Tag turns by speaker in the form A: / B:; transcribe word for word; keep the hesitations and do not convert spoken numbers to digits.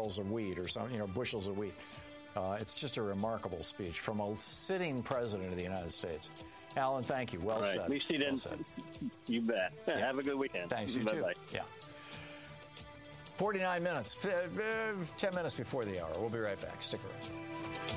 A: barrels of wheat or some, you know, bushels of wheat. Uh, it's just a remarkable speech from a sitting president of the United States. Alan, thank you. Well
B: All right.
A: said.
B: At least he didn't.
A: Well said.
B: You bet.
A: Yeah.
B: Have a good weekend.
A: Thanks. You
B: Bye-bye.
A: too. Yeah. forty-nine minutes, ten minutes before the hour. We'll be right back. Stick around.